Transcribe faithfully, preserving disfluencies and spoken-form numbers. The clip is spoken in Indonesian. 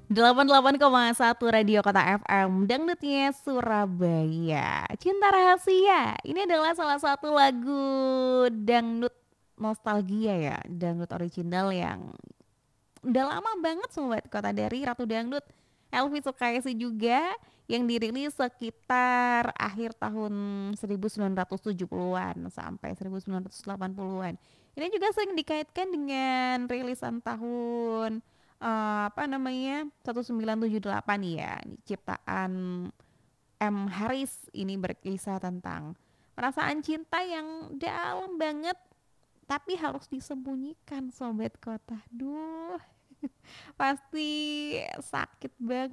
delapan puluh delapan koma satu Radio Kota F M, dangdutnya Surabaya. Cinta Rahasia, ini adalah salah satu lagu dangdut nostalgia ya, dangdut original yang udah lama banget Sobat Kota, dari Ratu Dangdut Elvi Sukaisi juga, yang dirilis sekitar akhir tahun seribu sembilan ratus tujuh puluhan-an sampai seribu sembilan ratus delapan puluhan-an. Ini juga sering dikaitkan dengan rilisan tahun eh, apa namanya seribu sembilan ratus tujuh puluh delapan ya. Ini ciptaan M. Haris, ini berkisah tentang perasaan cinta yang dalam banget tapi harus disembunyikan Sobat Kota. Duh, pasti sakit banget